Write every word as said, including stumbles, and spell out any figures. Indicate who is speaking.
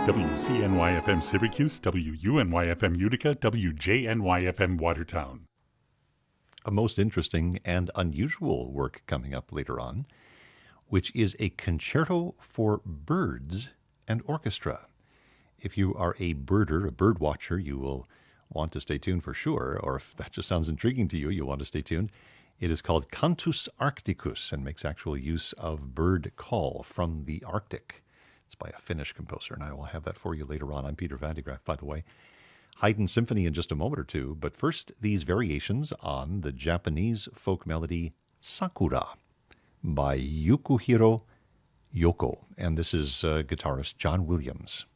Speaker 1: W C N Y F M Syracuse, W U N Y F M Utica, W J N Y F M Watertown.
Speaker 2: A most interesting and unusual work coming up later on, which is a concerto for birds and orchestra. If you are a birder, a bird watcher, you will want to stay tuned for sure, or if that just sounds intriguing to you, you'll want to stay tuned. It is called Cantus Arcticus and makes actual use of bird call from the Arctic. It's by a Finnish composer, and I will have that for you later on. I'm Peter Van de Graaff, by the way. Haydn Symphony in just a moment or two, but first, these variations on the Japanese folk melody Sakura by Yukihiro Yoko, and this is uh, guitarist John Williams.